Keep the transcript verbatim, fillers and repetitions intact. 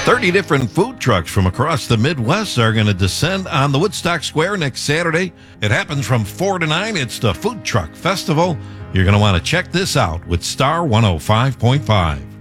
thirty different food trucks from across the Midwest are going to descend on the Woodstock Square next Saturday. It happens from four to nine. It's the Food Truck Festival. You're going to want to check this out with Star one oh five point five.